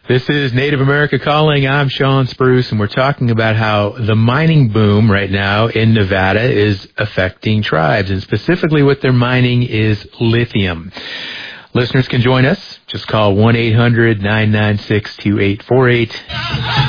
This is Native America Calling. I'm Sean Spruce, and we're talking about how the mining boom right now in Nevada is affecting tribes, and specifically what they're mining is lithium. Listeners can join us. Just call 1-800-996-2848.